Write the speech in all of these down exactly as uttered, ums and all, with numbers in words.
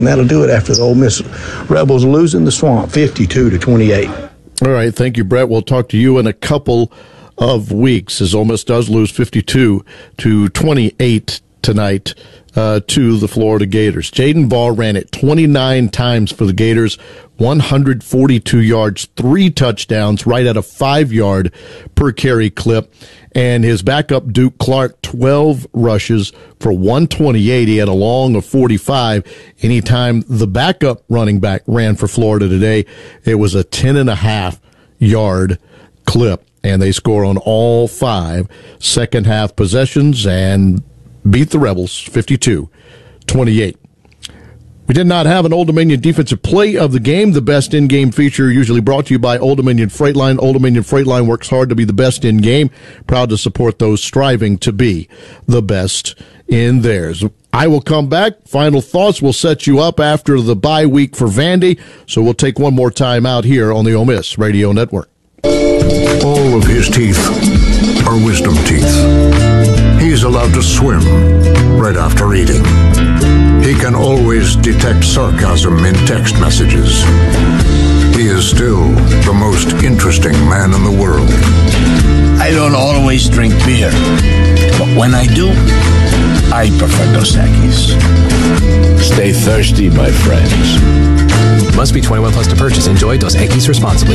And that'll do it after the Ole Miss Rebels losing the Swamp fifty-two to twenty-eight. All right, thank you, Brett. We'll talk to you in a couple of weeks as Ole Miss does lose fifty-two to twenty-eight tonight uh, to the Florida Gators. Jaden Ball ran it twenty-nine times for the Gators, one hundred forty-two yards, three touchdowns, right at a five-yard per carry clip. And his backup, Duke Clark, twelve rushes for one twenty-eight. He had a long of forty-five. Anytime the backup running back ran for Florida today, it was a ten and a half yard clip. And they score on all five second half possessions and beat the Rebels fifty-two twenty-eight. We did not have an Old Dominion defensive play of the game. The best in-game feature usually brought to you by Old Dominion Freight Line. Old Dominion Freight Line works hard to be the best in-game. Proud to support those striving to be the best in theirs. I will come back. Final thoughts will set you up after the bye week for Vandy. So we'll take one more time out here on the Ole Miss Radio Network. All of his teeth are wisdom teeth. He's allowed to swim right after eating. He can always detect sarcasm in text messages. He is still the most interesting man in the world. I don't always drink beer, but when I do, I prefer Dos Equis. Stay thirsty, my friends. Must be twenty-one plus to purchase. Enjoy Dos Equis responsibly.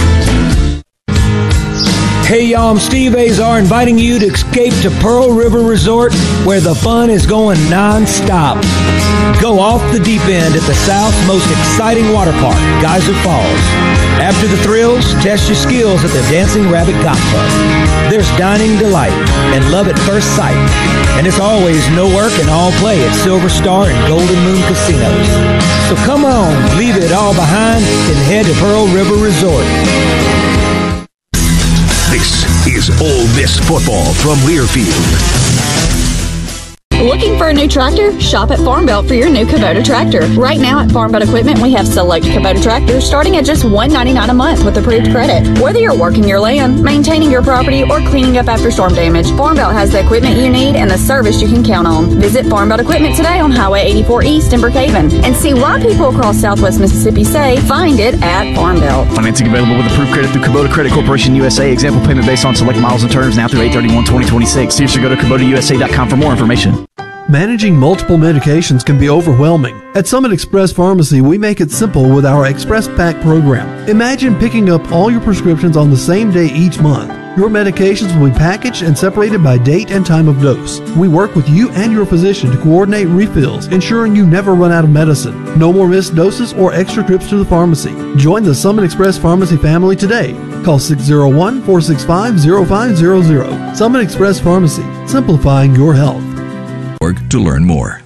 Hey y'all, I'm Steve Azar inviting you to escape to Pearl River Resort where the fun is going non-stop. Go off the deep end at the South's most exciting water park, Geyser Falls. After the thrills, test your skills at the Dancing Rabbit Golf Club. There's dining delight and love at first sight. And it's always no work and all play at Silver Star and Golden Moon Casinos. So come on, leave it all behind and head to Pearl River Resort. This is Ole Miss football from Learfield. Looking for a new tractor? Shop at Farm Belt for your new Kubota tractor. Right now at Farm Belt Equipment, we have select Kubota tractors starting at just one hundred ninety-nine dollars a month with approved credit. Whether you're working your land, maintaining your property, or cleaning up after storm damage, Farm Belt has the equipment you need and the service you can count on. Visit Farm Belt Equipment today on Highway eighty-four East in Brookhaven and see why people across Southwest Mississippi say, find it at Farm Belt. Financing available with approved credit through Kubota Credit Corporation U S A. Example payment based on select miles and terms now through eight thirty-one twenty twenty-six. See or go to Kubota U S A dot com for more information. Managing multiple medications can be overwhelming. At Summit Express Pharmacy, we make it simple with our Express Pack program. Imagine picking up all your prescriptions on the same day each month. Your medications will be packaged and separated by date and time of dose. We work with you and your physician to coordinate refills, ensuring you never run out of medicine. No more missed doses or extra trips to the pharmacy. Join the Summit Express Pharmacy family today. Call six oh one, four six five, oh five hundred. Summit Express Pharmacy, simplifying your health. To learn more.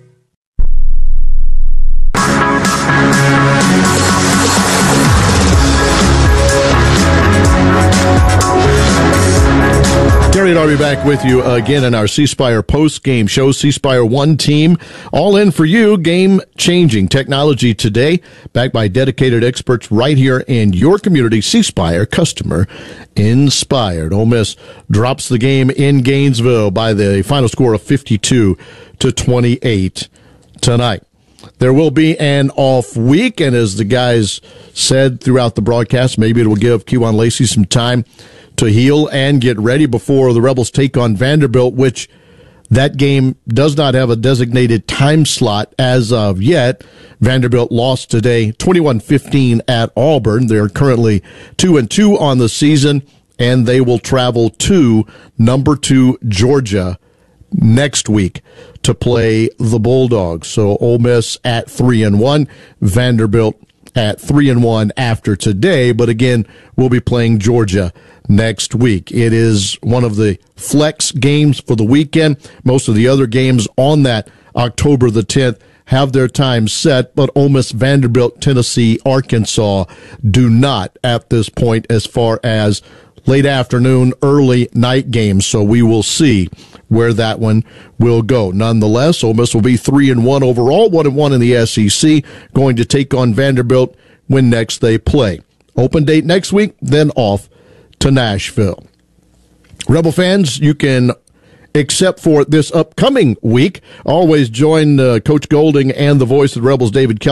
Terry and I'll be back with you again in our C Spire post-game show. C Spire One Team, all in for you. Game-changing technology today, backed by dedicated experts right here in your community. C Spire, customer inspired. Ole Miss drops the game in Gainesville by the final score of fifty-two to twenty-eight tonight. There will be an off week, and as the guys said throughout the broadcast, maybe it will give Kewan Lacey some time to heal and get ready before the Rebels take on Vanderbilt, which that game does not have a designated time slot as of yet. Vanderbilt lost today twenty-one fifteen at Auburn. They're currently two and two on the season, and they will travel to number two Georgia next week to play the Bulldogs. So Ole Miss at three and one, Vanderbilt at three and one after today. But again, we'll be playing Georgia next week. It is one of the flex games for the weekend. Most of the other games on that October the tenth have their time set, but Ole Miss, Vanderbilt, Tennessee, Arkansas do not at this point as far as late afternoon, early night games. So we will see where that one will go. Nonetheless, Ole Miss will be three and one overall, one and one in the S E C, going to take on Vanderbilt when next they play. Open date next week, then off to Nashville. Rebel fans, you can except for this upcoming week. Always join uh, Coach Golding and the voice of the Rebels, David Kelly.